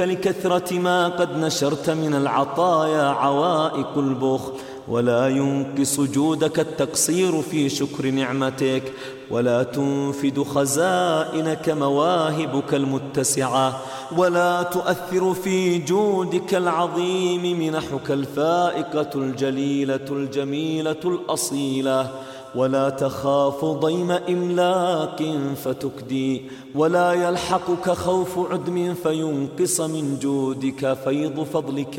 لكثرة ما قد نشرت من العطايا عوائق البخل، ولا ينقص جودك التقصير في شكر نعمتك، ولا تنفد خزائنك مواهبك المتسعة، ولا تؤثر في جودك العظيم منحك الفائقة الجليلة الجميلة الأصيلة، ولا تخاف ضيم إملاق فتكدي، ولا يلحقك خوف عدم فينقص من جودك فيض فضلك